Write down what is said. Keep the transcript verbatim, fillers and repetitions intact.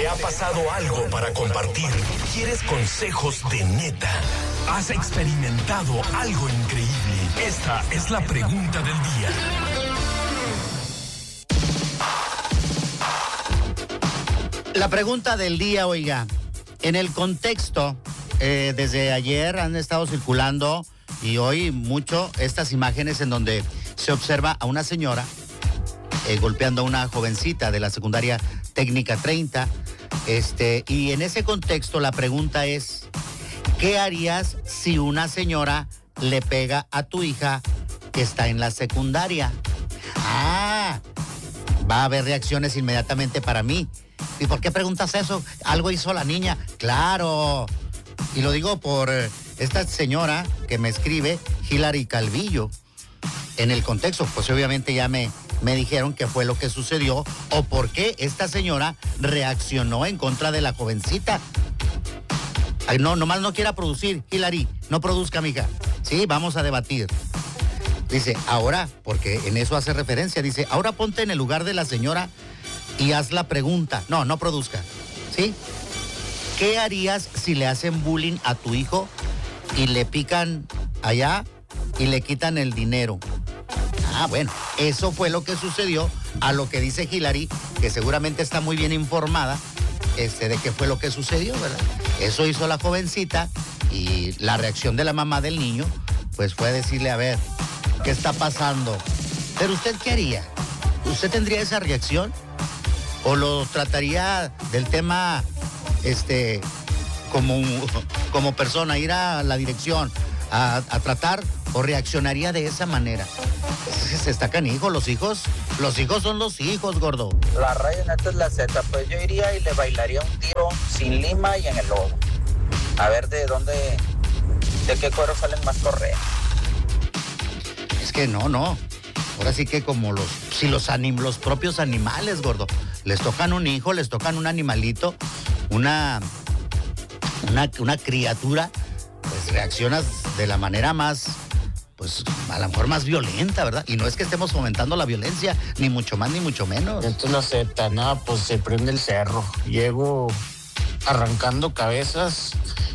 ¿Te ha pasado algo para compartir? ¿Quieres consejos de neta? ¿Has experimentado algo increíble? Esta es la pregunta del día. La pregunta del día, oiga, en el contexto, eh, desde ayer han estado circulando y hoy mucho estas imágenes en donde se observa a una señora eh, golpeando a una jovencita de la secundaria técnica treinta. Este, y en ese contexto la pregunta es, ¿qué harías si una señora le pega a tu hija que está en la secundaria? Ah, va a haber reacciones inmediatamente para mí. ¿Y por qué preguntas eso? ¿Algo hizo la niña? ¡Claro! Y lo digo por esta señora que me escribe, Hilary Calvillo. En el contexto, pues obviamente ya me, me dijeron qué fue lo que sucedió o por qué esta señora reaccionó en contra de la jovencita. Ay, no, nomás no quiera producir, Hilary, no produzca, mija. Sí, vamos a debatir. Dice, ahora, porque en eso hace referencia, dice, ahora ponte en el lugar de la señora y haz la pregunta. No, no produzca, ¿sí? ¿Qué harías si le hacen bullying a tu hijo y le pican allá y le quitan el dinero? Ah, bueno, eso fue lo que sucedió, a lo que dice Hilary, que seguramente está muy bien informada este, de qué fue lo que sucedió, ¿verdad? Eso hizo la jovencita y la reacción de la mamá del niño, pues fue decirle, a ver, ¿qué está pasando? Pero ¿usted qué haría? ¿Usted tendría esa reacción? ¿O lo trataría del tema este, como, como persona, ir a la dirección a, a tratar o reaccionaría de esa manera? Se está canijo, los hijos, los hijos son los hijos, gordo. La raya neta es la Z, pues yo iría y le bailaría un tiro sin lima y en el lodo. A ver de dónde, de qué cuero salen más correas. Es que no, no. Ahora sí que como los, si los, anim, los propios animales, gordo, les tocan un hijo, les tocan un animalito, una, una, una criatura, pues reaccionas de la manera más, pues a lo mejor más violenta, ¿verdad? Y no es que estemos fomentando la violencia, ni mucho más ni mucho menos. Esto es la Z, nada, pues se prende el cerro. Llego arrancando cabezas